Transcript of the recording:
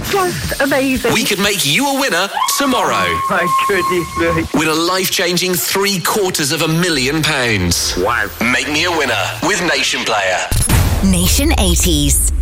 Just amazing. We could make you a winner tomorrow. My goodness me. Win a life-changing £750,000. Wow. Make me a winner with Nation Player. Nation 80s.